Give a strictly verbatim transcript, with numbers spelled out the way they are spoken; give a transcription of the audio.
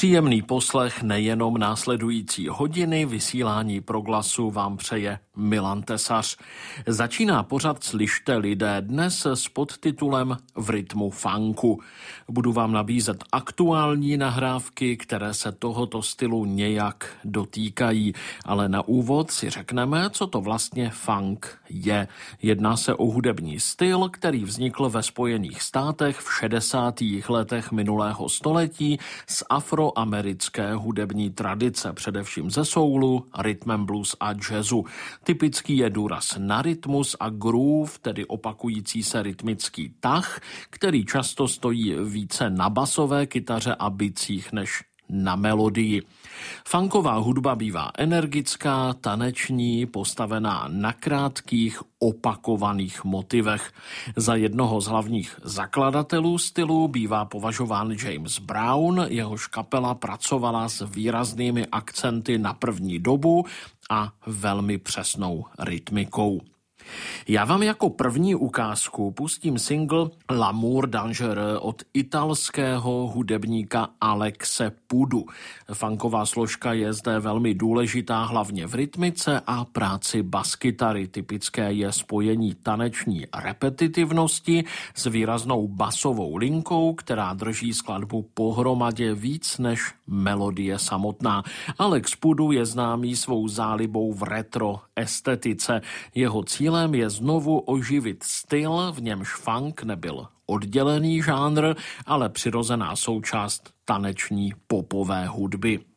Příjemný poslech nejenom následující hodiny vysílání Proglasu vám přeje Milan Tesař. Začíná pořad Slyšte lidé dnes s podtitulem V rytmu funku. Budu vám nabízet aktuální nahrávky, které se tohoto stylu nějak dotýkají, ale na úvod si řekneme, co to vlastně funk je. Jedná se o hudební styl, který vznikl ve Spojených státech v šedesátých letech minulého století z afroamerické hudební tradice, především ze soulu, rytmem blues a jazzu. Typický je důraz na rytmus a groove, tedy opakující se rytmický tah, který často stojí více na basové kytaře a bicích než na melodii. Funková hudba bývá energická, taneční, postavená na krátkých, opakovaných motivech. Za jednoho z hlavních zakladatelů stylu bývá považován James Brown, jehož kapela pracovala s výraznými akcenty na první dobu a velmi přesnou rytmikou. Já vám jako první ukázku pustím single L'amour dangereux od italského hudebníka Alexe Pudu. Funková složka je zde velmi důležitá hlavně v rytmice a práci baskytary. Typické je spojení taneční repetitivnosti s výraznou basovou linkou, která drží skladbu pohromadě víc než melodie samotná. Alex Pudu je známý svou zálibou v retro estetice. Jeho cílem je znovu oživit styl, v němž funk nebyl oddělený žánr, ale přirozená součást taneční popové hudby.